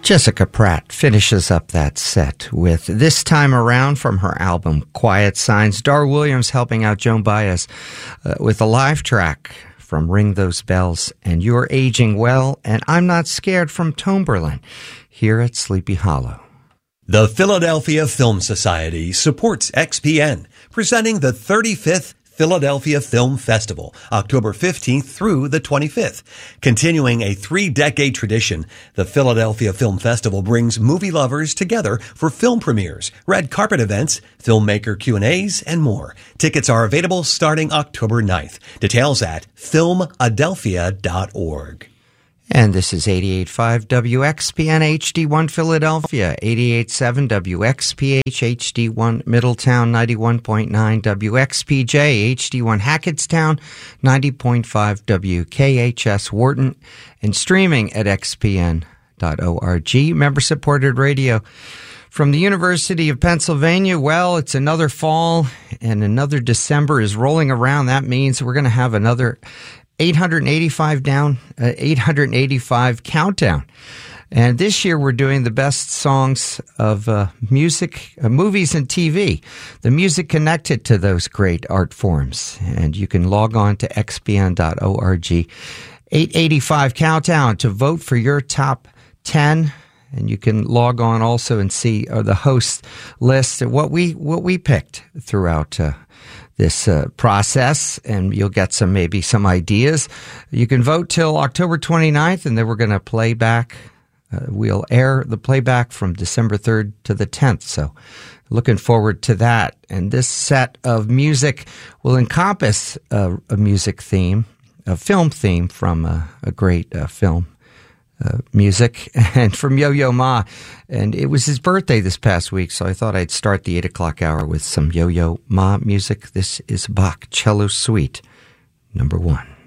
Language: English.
Jessica Pratt finishes up that set with This Time Around from her album Quiet Signs. Dar Williams helping out Joan Baez with a live track from Ring Those Bells and You're Aging Well and I'm Not Scared from Tomberlin here at Sleepy Hollow. The Philadelphia Film Society supports XPN, presenting the 35th Philadelphia Film Festival, October 15th through the 25th. Continuing a 3-decade tradition, the Philadelphia Film Festival brings movie lovers together for film premieres, red carpet events, filmmaker Q&As, and more. Tickets are available starting October 9th. Details at filmadelphia.org. And this is 88.5 WXPN HD1 Philadelphia, 88.7 WXPH HD1 Middletown, 91.9 WXPJ HD1 Hackettstown, 90.5 WKHS Wharton, and streaming at xpn.org. Member-supported radio. From the University of Pennsylvania, well, it's another fall and another December is rolling around. That means we're going to have another 885 countdown. And this year we're doing the best songs of music, movies, and TV. The music connected to those great art forms. And you can log on to xpn.org. 885 countdown to vote for your top 10. And you can log on also and see the host list and what we picked throughout this process, and you'll get some ideas. You can vote till October 29th, and then we're going to play back. We'll air the playback from December 3rd to the 10th, so looking forward to that. And this set of music will encompass a music theme, a film theme from a great film. Music and from Yo-Yo Ma, and it was his birthday this past week, so I thought I'd start the 8 o'clock hour with some Yo-Yo Ma music. This is Bach Cello Suite, number 1.